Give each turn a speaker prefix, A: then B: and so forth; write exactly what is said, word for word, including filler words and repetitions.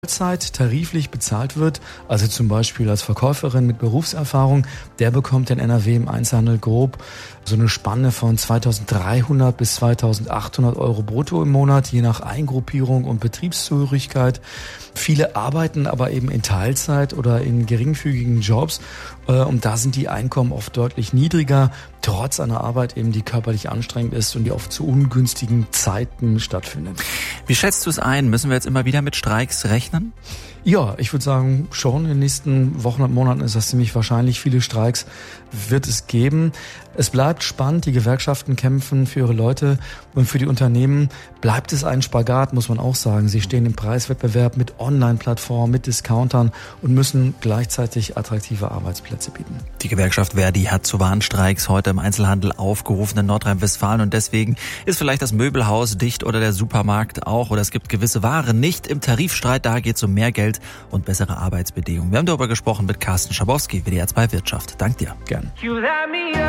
A: Vollzeit tariflich bezahlt wird, also zum Beispiel als Verkäuferin mit Berufserfahrung, der bekommt in N R W im Einzelhandel grob so eine Spanne von zweitausenddreihundert bis zweitausendachthundert Euro brutto im Monat, je nach Eingruppierung und Betriebszugehörigkeit. Viele arbeiten aber eben in Teilzeit oder in geringfügigen Jobs und da sind die Einkommen oft deutlich niedriger, trotz einer Arbeit eben, die körperlich anstrengend ist und die oft zu ungünstigen Zeiten stattfindet.
B: Wie schätzt du es ein? Müssen wir jetzt immer wieder mit Streiks rechnen?
A: Ja, ich würde sagen, schon in den nächsten Wochen und Monaten ist das ziemlich wahrscheinlich. Viele Streiks wird es geben. Es bleibt spannend, die Gewerkschaften kämpfen für ihre Leute und für die Unternehmen bleibt es ein Spagat, muss man auch sagen. Sie stehen im Preiswettbewerb mit Online-Plattformen, mit Discountern und müssen gleichzeitig attraktive Arbeitsplätze bieten.
B: Die Gewerkschaft Verdi hat zu Warnstreiks heute im Einzelhandel aufgerufen in Nordrhein-Westfalen und deswegen ist vielleicht das Möbelhaus dicht oder der Supermarkt auch oder es gibt gewisse Waren nicht im Tarifstreit, da geht es um mehr Geld und bessere Arbeitsbedingungen. Wir haben darüber gesprochen mit Carsten Schabowski, W D R zwei Wirtschaft. Dank dir.
A: Gern.